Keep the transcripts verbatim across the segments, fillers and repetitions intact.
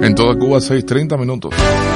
En toda Cuba, seis treinta minutos.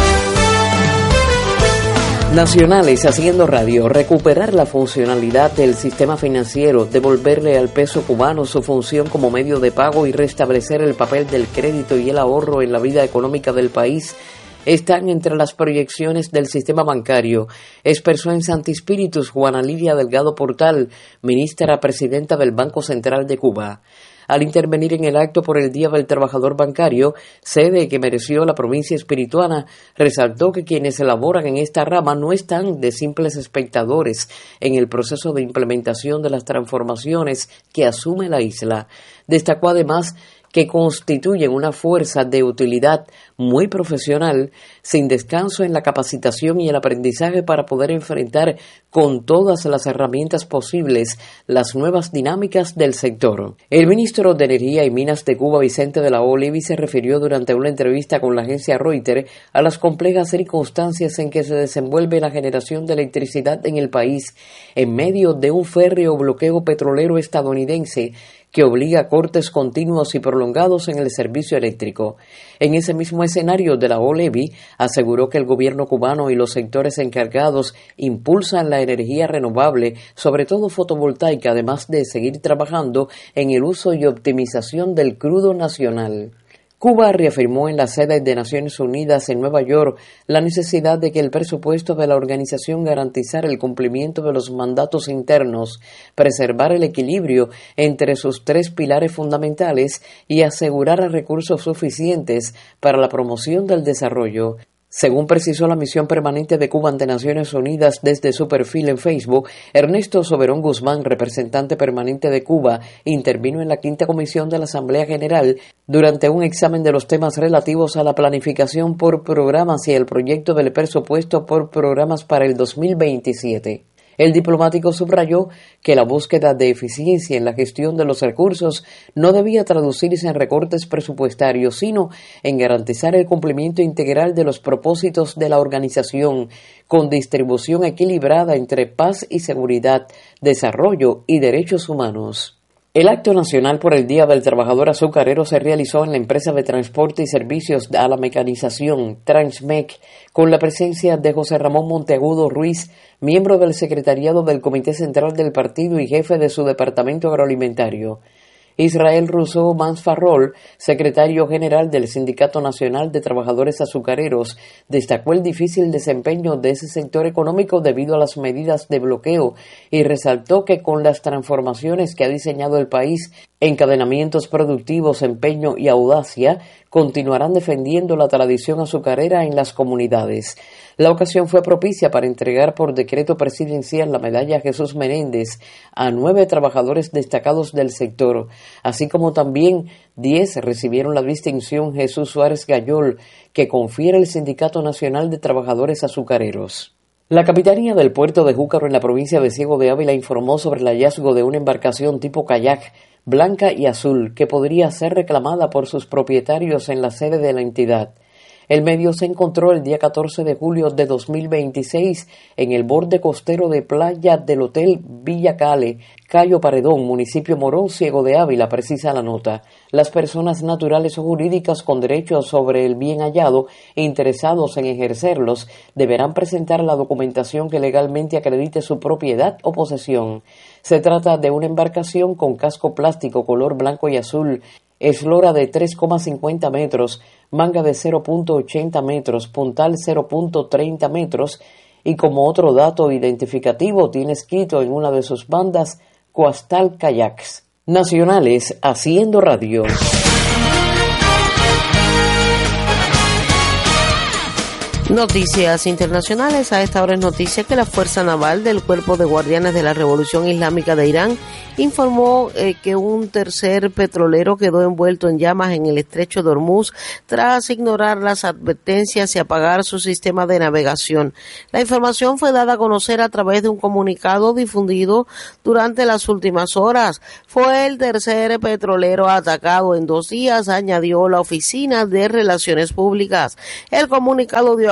Nacionales haciendo radio, recuperar la funcionalidad del sistema financiero, devolverle al peso cubano su función como medio de pago y restablecer el papel del crédito y el ahorro en la vida económica del país están entre las proyecciones del sistema bancario, expresó en Santi Spíritus Juana Lidia Delgado Portal, ministra presidenta del Banco Central de Cuba. Al intervenir en el acto por el Día del Trabajador Bancario, sede que mereció la provincia espirituana, resaltó que quienes elaboran en esta rama no están de simples espectadores en el proceso de implementación de las transformaciones que asume la isla. Destacó además que constituyen una fuerza de utilidad muy profesional, sin descanso en la capacitación y el aprendizaje para poder enfrentar con todas las herramientas posibles las nuevas dinámicas del sector. El ministro de Energía y Minas de Cuba, Vicente de la Olevi, se refirió durante una entrevista con la agencia Reuters a las complejas circunstancias en que se desenvuelve la generación de electricidad en el país en medio de un férreo bloqueo petrolero estadounidense que obliga a cortes continuos y prolongados en el servicio eléctrico. En ese mismo escenario, de la Olevi aseguró que el gobierno cubano y los sectores encargados impulsan la energía renovable, sobre todo fotovoltaica, además de seguir trabajando en el uso y optimización del crudo nacional. Cuba reafirmó en la sede de Naciones Unidas en Nueva York la necesidad de que el presupuesto de la organización garantizara el cumplimiento de los mandatos internos, preservar el equilibrio entre sus tres pilares fundamentales y asegurar recursos suficientes para la promoción del desarrollo. Según precisó la misión permanente de Cuba ante Naciones Unidas desde su perfil en Facebook, Ernesto Soberón Guzmán, representante permanente de Cuba, intervino en la quinta comisión de la Asamblea General durante un examen de los temas relativos a la planificación por programas y el proyecto del presupuesto por programas para el dos mil veintisiete. El diplomático subrayó que la búsqueda de eficiencia en la gestión de los recursos no debía traducirse en recortes presupuestarios, sino en garantizar el cumplimiento integral de los propósitos de la organización, con distribución equilibrada entre paz y seguridad, desarrollo y derechos humanos. El acto nacional por el Día del Trabajador Azucarero se realizó en la empresa de transporte y servicios a la mecanización Transmec, con la presencia de José Ramón Monteagudo Ruiz, miembro del secretariado del Comité Central del Partido y jefe de su departamento agroalimentario. Israel Rousseau Mansfarrol, secretario general del Sindicato Nacional de Trabajadores Azucareros, destacó el difícil desempeño de ese sector económico debido a las medidas de bloqueo y resaltó que con las transformaciones que ha diseñado el país, encadenamientos productivos, empeño y audacia, continuarán defendiendo la tradición azucarera en las comunidades. La ocasión fue propicia para entregar por decreto presidencial la medalla Jesús Menéndez a nueve trabajadores destacados del sector, así como también diez recibieron la distinción Jesús Suárez Gayol, que confiere el Sindicato Nacional de Trabajadores Azucareros. La Capitanía del Puerto de Júcar en la provincia de Ciego de Ávila informó sobre el hallazgo de una embarcación tipo kayak blanca y azul que podría ser reclamada por sus propietarios en la sede de la entidad. El medio se encontró el día catorce de julio de dos mil veintiséis en el borde costero de playa del Hotel Villa Cale, Cayo Paredón, municipio Morón, Ciego de Ávila, precisa la nota. Las personas naturales o jurídicas con derechos sobre el bien hallado e interesados en ejercerlos deberán presentar la documentación que legalmente acredite su propiedad o posesión. Se trata de una embarcación con casco plástico color blanco y azul, eslora de tres coma cincuenta metros, manga de cero punto ochenta metros, puntal cero punto treinta metros y como otro dato identificativo tiene escrito en una de sus bandas Coastal Kayaks. Nacionales haciendo radio. Noticias internacionales. A esta hora es noticia que la Fuerza Naval del Cuerpo de Guardianes de la Revolución Islámica de Irán informó eh, que un tercer petrolero quedó envuelto en llamas en el estrecho de Hormuz tras ignorar las advertencias y apagar su sistema de navegación. La información fue dada a conocer a través de un comunicado difundido durante las últimas horas. Fue el tercer petrolero atacado en dos días, añadió la Oficina de Relaciones Públicas. El comunicado dio a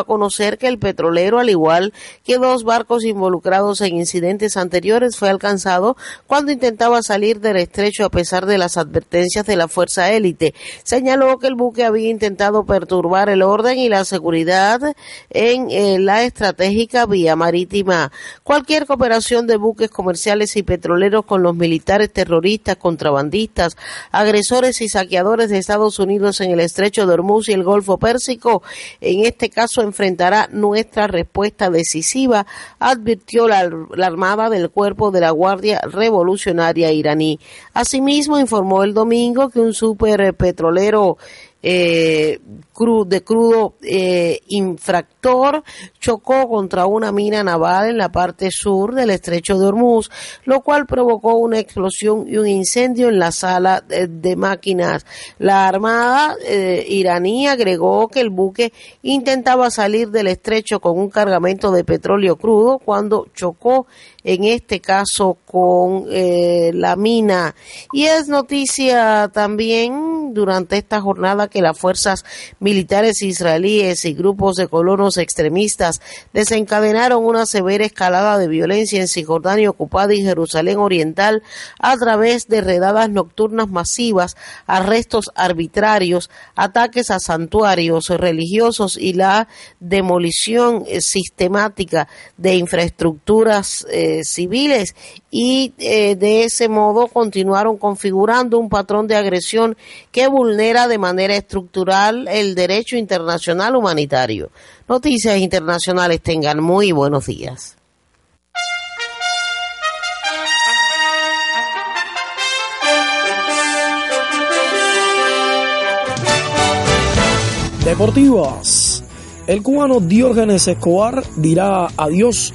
conocer que el petrolero, al igual que dos barcos involucrados en incidentes anteriores, fue alcanzado cuando intentaba salir del estrecho a pesar de las advertencias de la fuerza élite. Señaló que el buque había intentado perturbar el orden y la seguridad en eh, la estratégica vía marítima. Cualquier cooperación de buques comerciales y petroleros con los militares terroristas, contrabandistas, agresores y saqueadores de Estados Unidos en el estrecho de Hormuz y el Golfo Pérsico, en este caso enfrentará nuestra respuesta decisiva, advirtió la, la Armada del Cuerpo de la Guardia Revolucionaria iraní. Asimismo, informó el domingo que un superpetrolero Eh, cru, de crudo eh, infractor chocó contra una mina naval en la parte sur del estrecho de Hormuz, lo cual provocó una explosión y un incendio en la sala de, de máquinas. La Armada eh, iraní agregó que el buque intentaba salir del estrecho con un cargamento de petróleo crudo cuando chocó, en este caso con eh, la mina. Y es noticia también durante esta jornada que las fuerzas militares israelíes y grupos de colonos extremistas desencadenaron una severa escalada de violencia en Cisjordania ocupada y Jerusalén Oriental a través de redadas nocturnas masivas, arrestos arbitrarios, ataques a santuarios religiosos y la demolición eh, sistemática de infraestructuras eh, civiles, y eh, de ese modo continuaron configurando un patrón de agresión que vulnera de manera estructural el derecho internacional humanitario. Noticias internacionales, tengan muy buenos días. Deportivas. El cubano Diógenes Escobar dirá adiós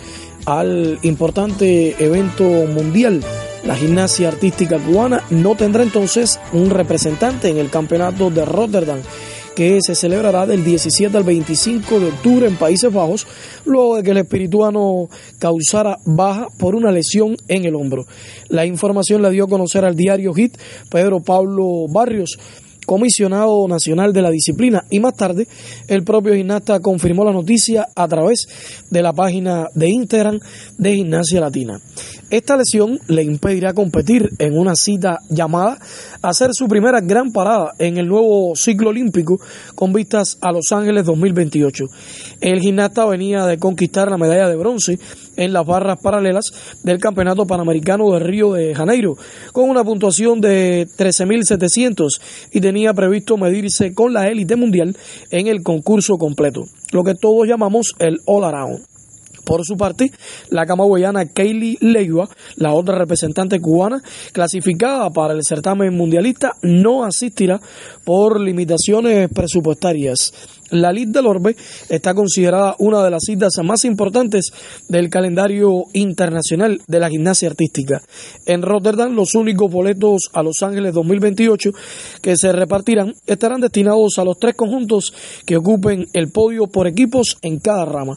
al importante evento mundial. La gimnasia artística cubana no tendrá entonces un representante en el campeonato de Rotterdam, que se celebrará del diecisiete al veinticinco de octubre en Países Bajos, luego de que el espirituano causara baja por una lesión en el hombro. La información la dio a conocer al diario Hit Pedro Pablo Barrios, comisionado nacional de la disciplina, y más tarde el propio gimnasta confirmó la noticia a través de la página de Instagram de Gimnasia Latina. Esta lesión le impedirá competir en una cita llamada a hacer su primera gran parada en el nuevo ciclo olímpico con vistas a Los Ángeles dos mil veintiocho. El gimnasta venía de conquistar la medalla de bronce en las barras paralelas del Campeonato Panamericano de Río de Janeiro con una puntuación de trece mil setecientos y tenía previsto medirse con la élite mundial en el concurso completo, lo que todos llamamos el All Around. Por su parte, la camagüeyana Kaylee Leiva, la otra representante cubana clasificada para el certamen mundialista, no asistirá por limitaciones presupuestarias. La Lid del Orbe está considerada una de las citas más importantes del calendario internacional de la gimnasia artística. En Rotterdam, los únicos boletos a Los Ángeles dos mil veintiocho que se repartirán estarán destinados a los tres conjuntos que ocupen el podio por equipos en cada rama.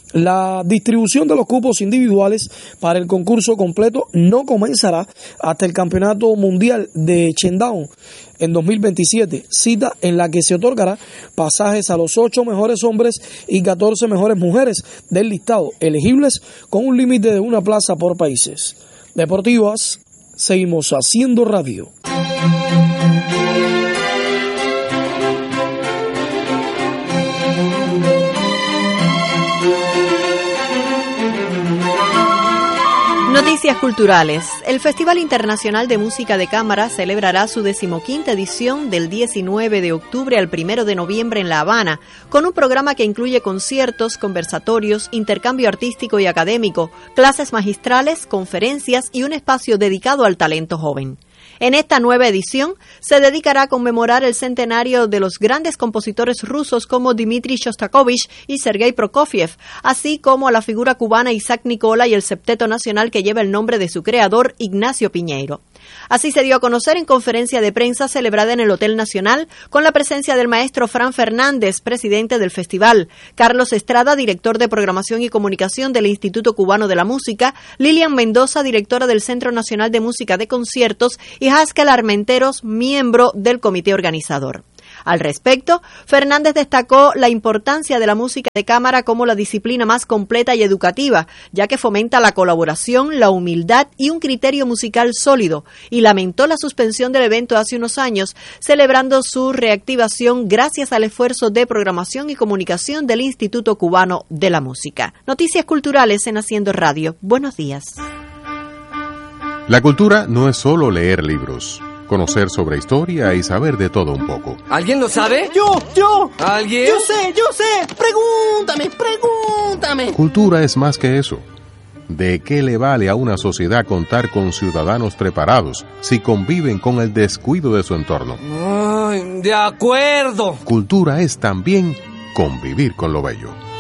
La distribución de los cupos individuales para el concurso completo no comenzará hasta el Campeonato Mundial de Chendaun en dos mil veintisiete, cita en la que se otorgará pasajes a los ocho mejores hombres y catorce mejores mujeres del listado, elegibles con un límite de una plaza por países. Deportivas, seguimos haciendo radio. Noticias culturales. El Festival Internacional de Música de Cámara celebrará su decimoquinta edición del diecinueve de octubre al primero de noviembre en La Habana, con un programa que incluye conciertos, conversatorios, intercambio artístico y académico, clases magistrales, conferencias y un espacio dedicado al talento joven. En esta nueva edición se dedicará a conmemorar el centenario de los grandes compositores rusos como Dmitri Shostakovich y Sergei Prokofiev, así como a la figura cubana Isaac Nicola y el septeto nacional que lleva el nombre de su creador, Ignacio Piñeiro. Así se dio a conocer en conferencia de prensa celebrada en el Hotel Nacional, con la presencia del maestro Fran Fernández, presidente del festival, Carlos Estrada, director de Programación y Comunicación del Instituto Cubano de la Música, Lilian Mendoza, directora del Centro Nacional de Música de Conciertos, y Haskell Armenteros, miembro del comité organizador. Al respecto, Fernández destacó la importancia de la música de cámara como la disciplina más completa y educativa, ya que fomenta la colaboración, la humildad y un criterio musical sólido, y lamentó la suspensión del evento hace unos años, celebrando su reactivación gracias al esfuerzo de programación y comunicación del Instituto Cubano de la Música. Noticias culturales en Haciendo Radio. Buenos días. La cultura no es solo leer libros, conocer sobre historia y saber de todo un poco. ¿Alguien lo sabe? Yo, yo. ¿Alguien? Yo sé, yo sé. Pregúntame, pregúntame. Cultura es más que eso. ¿De qué le vale a una sociedad contar con ciudadanos preparados si conviven con el descuido de su entorno? Ay, de acuerdo. Cultura es también convivir con lo bello.